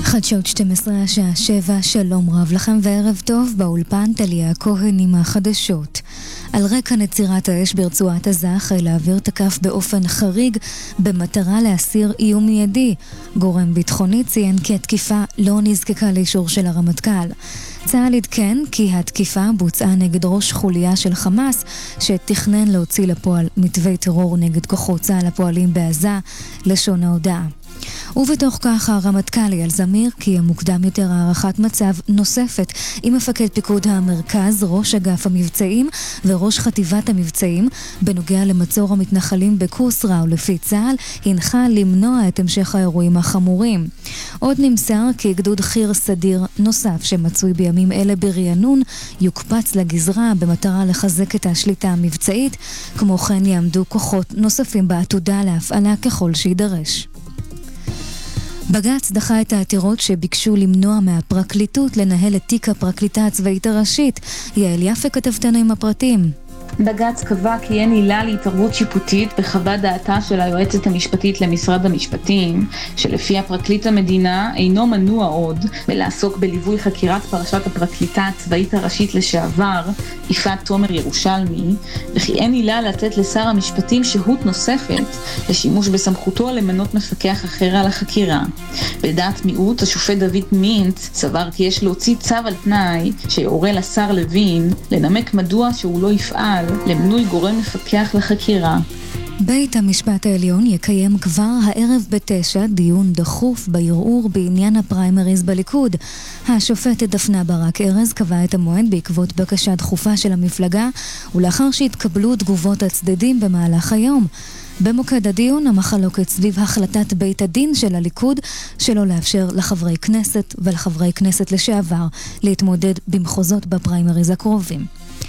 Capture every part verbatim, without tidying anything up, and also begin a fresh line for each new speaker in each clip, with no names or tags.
חדשות שתים עשרה השעה שבע, שלום רב לכם וערב טוב. באולפן טליה כהן עם החדשות. על רקע נצירת האש ברצועת עזה, חיל האוויר תקף באופן חריג במטרה להסיר איום מיידי. גורם ביטחוני ציין כי התקיפה לא נזקקה לאישור של הרמטכ"ל. צה"ל עדכן כי התקיפה בוצעה נגד ראש חוליה של חמאס שתכנן להוציא לפועל מתווי טרור נגד כוחות צה"ל הפועלים בעזה, לשון ההודעה. ובתוך כך הרמטכ"ל אייל זמיר קיים מוקדם יותר הערכת מצב נוספת עם מפקד פיקוד המרכז, ראש אגף המבצעים וראש חטיבת המבצעים בנוגע למצור המתנחלים בקוסרה, ולפי צה"ל הנחה למנוע את המשך האירועים החמורים. עוד נמסר כי גדוד חי"ר סדיר נוסף שמצוי בימים אלה ברענון יוקפץ לגזרה במטרה לחזק את השליטה המבצעית. כמו כן יעמדו כוחות נוספים בעתודה להפעלה ככל שידרש. בג"ץ דחה את העתירות שביקשו למנוע מהפרקליטות לנהל את תיק הפרקליטה הצבאית הראשית. יעל יפה כתבתנו עם הפרטים.
בג"ץ קבע כי אין עילה להתערבות שיפוטית בחוות דעתה של היועצת המשפטית למשרד המשפטים, שלפי הפרקליט המדינה אינו מנוע עוד מלעסוק בליווי חקירת פרשת הפרקליטה הצבאית הראשית לשעבר, יפעת תומר ירושלמי, וכי אין עילה לתת לשר המשפטים שהות נוספת לשימוש בסמכותו למנות מפקח אחר על החקירה. בדעת מיעוט, השופט דוד מינץ סבר כי יש להוציא צו על תנאי שיורה לשר לוין לנמק מדוע שהוא לא יפעל למנוי גורם מפקח לחקירה.
בית המשפט העליון יקיים כבר הערב בתשע דיון דחוף בערעור בעניין הפריימריז בליכוד. השופטת דפנה ברק ארז קבעה את המועד בעקבות בקשה דחופה של המפלגה ולאחר שהתקבלו תגובות הצדדים במהלך היום. במוקד הדיון המחלוקת סביב החלטת בית הדין של הליכוד שלא לאפשר לחברי כנסת ולחברי כנסת לשעבר להתמודד במחוזות בפריימריז הקרובים.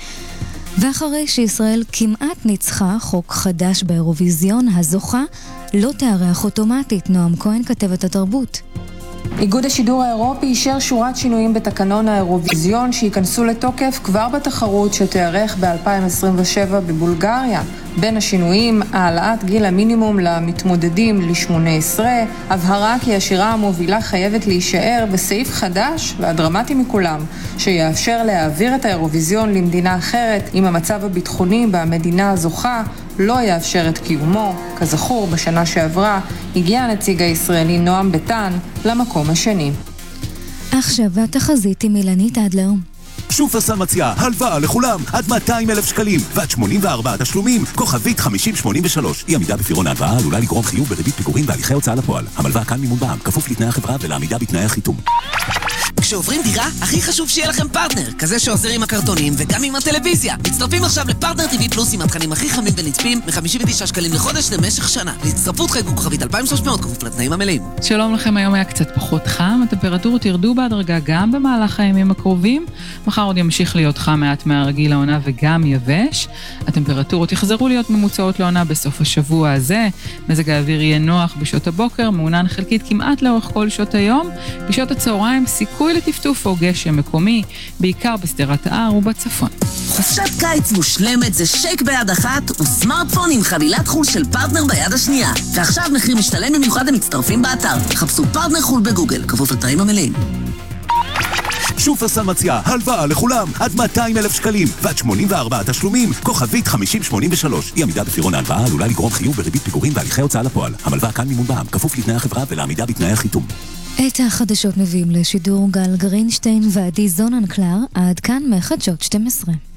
ואחרי שישראל כמעט ניצחה, חוק חדש באירוויזיון, הזוכה לא תארח אוטומטית. נועם כהן כתבת התרבות.
איגוד השידור האירופי אישר שורת שינויים בתקנון האירוויזיון שייכנסו לתוקף כבר בתחרות שתארך ב-אלפיים עשרים ושבע בבולגריה. בין השינויים, העלאת גיל המינימום למתמודדים ל-שמונה עשרה, הבהרה כי השירה המובילה חייבת להישאר, בסעיף חדש והדרמטי מכולם, שיאפשר להעביר את האירוויזיון למדינה אחרת אם המצב הביטחוני במדינה הזוכה לא יאפשר את קיומו. כזכור, בשנה שעברה הגיע הנציג הישראלי נועם ביטן למקום השני.
עכשיו התחזית עם אילנית אדלר.
שופרסל מציעה הלוואה לכולם עד מאתיים אלף שקלים ועד שמונים וארבעה תשלומים, כוכבית חמישים שמונים ושלוש. אי עמידה בפירעון ההלוואה עלולה לגרום חיוב בריבית פיגורים והליכי הוצאה לפועל. המלווה כאן מימון בע"מ, כפוף לתנאי החברה ולעמידה בתנאי החיתום.
כשעוברים דירה, הכי חשוב שיהיה לכם פרטנר, כזה שעוזר עם הקרטונים וגם עם הטלוויזיה. מצטרפים עכשיו לפרטנר טיווי פלוס עם התכנים הכי חמים ונצפים מ-חמישים ותשעה שקלים לחודש למשך שנה. להצטרפות חייגו כוכבית אלפיים ושלוש מאות כפוף לתנאים המלאים.
שלום לכם, היום היה קצת פחות חם, הטמפרטורות ירדו בהדרגה גם במהלך הימים הקרובים. מחר עוד ימשיך להיות חם מעט מהרגיל לעונה וגם יבש. הטמפרטורות יחזרו להיות ממוצעות לעונה בסוף השבוע הזה. מזג האוויר יהיה נוח בשעות הבוקר, מעונן חלקית כמעט לאורך כל שעות היום. בשעות הצהריים סיכוי לטפטוף או גשם מקומי, בעיקר בסדרת ההר ובצפון.
חופשת קיץ מושלמת זה שייק ביד אחת וסמארטפון עם חבילת חול של פרטנר ביד השנייה. ועכשיו מחיר משתלם במיוחד למצטרפים באתר. חפשו פרטנר חול בגוגל, כפוף לתנאים המלאים.
שופרסל מציעה הלוואה לכולם עד מאתיים אלף שקלים ועד שמונים וארבעה תשלומים, כוכבית חמישים שמונים ושלוש. אי עמידה בפירעון ההלוואה עלולה לגרום חיוב בריבית פיגורים והליכי הוצאה לפועל. המלווה כאן מימון בע"מ, כפוף לתנאי החברה ולעמידה בתנאי החיתום.
את החדשות מביאים לשידור גל גרינשטיין ועדי זוננקלר. עד כאן מחדשות שתים עשרה.